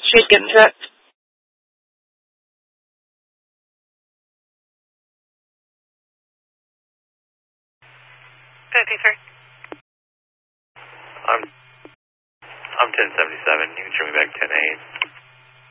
Shaken jet. I'm 1077. You can turn me back 10-8.